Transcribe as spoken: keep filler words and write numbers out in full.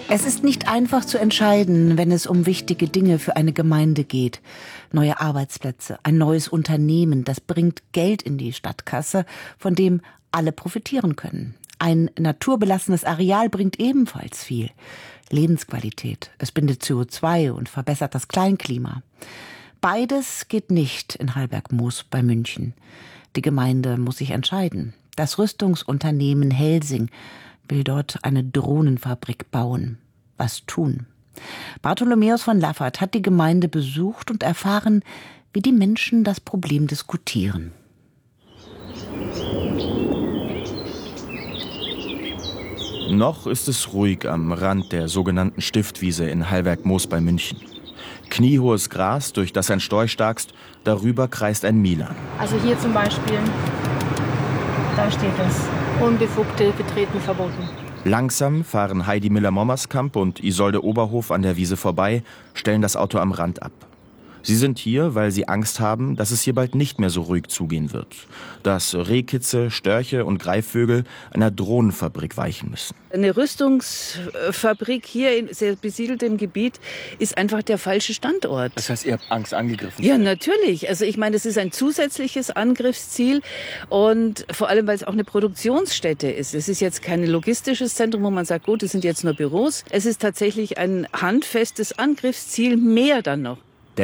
Es ist nicht einfach zu entscheiden, wenn es um wichtige Dinge für eine Gemeinde geht. Neue Arbeitsplätze, ein neues Unternehmen, das bringt Geld in die Stadtkasse, von dem alle profitieren können. Ein naturbelassenes Areal bringt ebenfalls viel. Lebensqualität, es bindet C O zwei und verbessert das Kleinklima. Beides geht nicht in Hallberg-Moos bei München. Die Gemeinde muss sich entscheiden. Das Rüstungsunternehmen Helsing will dort eine Drohnenfabrik bauen. Was tun? Bartholomäus von Laffert hat die Gemeinde besucht und erfahren, wie die Menschen das Problem diskutieren. Noch ist es ruhig am Rand der sogenannten Stiftwiese in Hallberg-Moos bei München. Kniehohes Gras, durch das ein Storch starkst, darüber kreist ein Milan. Also hier zum Beispiel, da steht es, unbefugte Betreten verboten. Langsam fahren Heidi Müller-Mommerskamp und Isolde Oberhof an der Wiese vorbei, stellen das Auto am Rand ab. Sie sind hier, weil sie Angst haben, dass es hier bald nicht mehr so ruhig zugehen wird. Dass Rehkitze, Störche und Greifvögel einer Drohnenfabrik weichen müssen. Eine Rüstungsfabrik hier in sehr besiedeltem Gebiet ist einfach der falsche Standort. Das heißt, ihr habt Angst, angegriffen zu Ja, werden? natürlich. Also ich meine, es ist ein zusätzliches Angriffsziel und vor allem, weil es auch eine Produktionsstätte ist. Es ist jetzt kein logistisches Zentrum, wo man sagt, gut, das sind jetzt nur Büros. Es ist tatsächlich ein handfestes Angriffsziel, mehr dann noch.